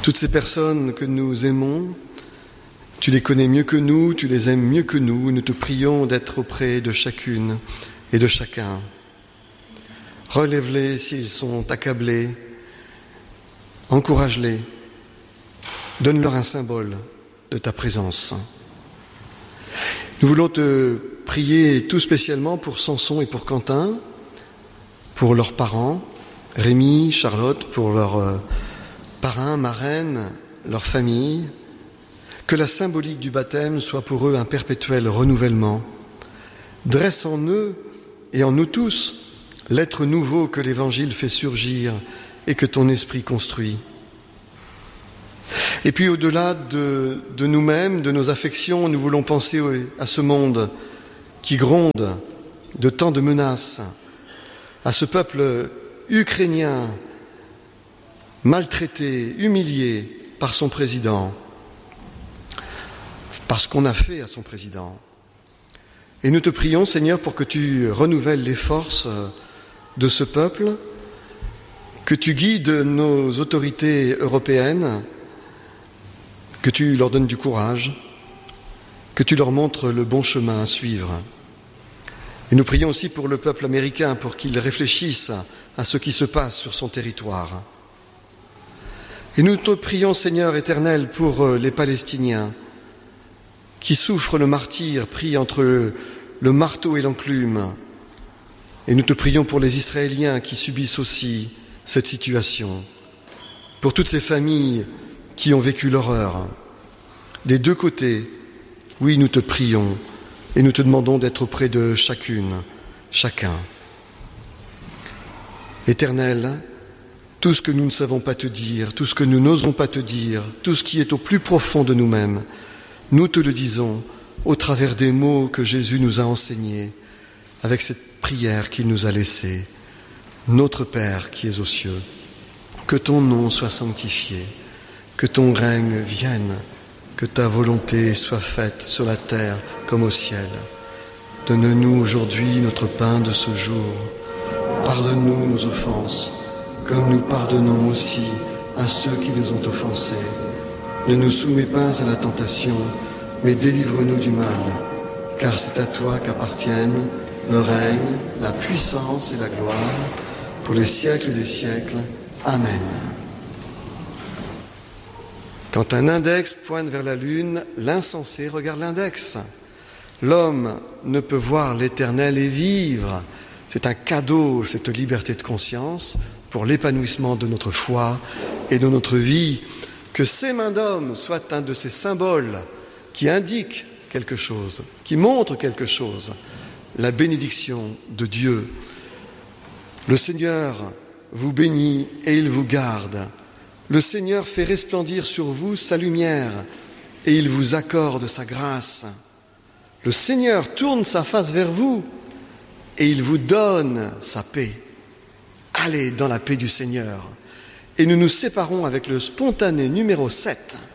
Toutes ces personnes que nous aimons, tu les connais mieux que nous, tu les aimes mieux que nous. Nous te prions d'être auprès de chacune et de chacun. Relève-les s'ils sont accablés, encourage-les, donne-leur un symbole de ta présence. Nous voulons te prier tout spécialement pour Samson et pour Quentin, pour leurs parents, Rémi, Charlotte, pour leurs parrains, marraines, leur famille, que la symbolique du baptême soit pour eux un perpétuel renouvellement. Dresse en eux et en nous tous l'être nouveau que l'Évangile fait surgir et que ton esprit construit. Et puis au-delà de nous-mêmes, de nos affections, nous voulons penser à ce monde qui gronde de tant de menaces, à ce peuple ukrainien maltraité, humilié par son président, parce qu'on a fait à son président. Et nous te prions, Seigneur, pour que tu renouvelles les forces de ce peuple, que tu guides nos autorités européennes, que tu leur donnes du courage, que tu leur montres le bon chemin à suivre. Et nous prions aussi pour le peuple américain, pour qu'il réfléchisse à ce qui se passe sur son territoire. Et nous te prions, Seigneur éternel, pour les Palestiniens qui souffrent le martyre pris entre le marteau et l'enclume. Et nous te prions pour les Israéliens qui subissent aussi cette situation, pour toutes ces familles qui ont vécu l'horreur. Des deux côtés, oui, nous te prions et nous te demandons d'être auprès de chacune, chacun. Éternel, tout ce que nous ne savons pas te dire, tout ce que nous n'osons pas te dire, tout ce qui est au plus profond de nous-mêmes, nous te le disons au travers des mots que Jésus nous a enseignés, avec cette prière qu'il nous a laissée. Notre Père qui es aux cieux, que ton nom soit sanctifié, que ton règne vienne, que ta volonté soit faite sur la terre comme au ciel. Donne-nous aujourd'hui notre pain de ce jour. Pardonne-nous nos offenses, comme nous pardonnons aussi à ceux qui nous ont offensés. Ne nous soumets pas à la tentation, mais délivre-nous du mal, car c'est à toi qu'appartiennent le règne, la puissance et la gloire, pour les siècles des siècles. Amen. Quand un index pointe vers la lune, l'insensé regarde l'index. L'homme ne peut voir l'Éternel et vivre. C'est un cadeau, cette liberté de conscience, pour l'épanouissement de notre foi et de notre vie. Que ces mains d'homme soient un de ces symboles qui indiquent quelque chose, qui montrent quelque chose, la bénédiction de Dieu. Le Seigneur vous bénit et il vous garde. Le Seigneur fait resplendir sur vous sa lumière et il vous accorde sa grâce. Le Seigneur tourne sa face vers vous et il vous donne sa paix. Allez dans la paix du Seigneur. Et nous nous séparons avec le spontané numéro 7.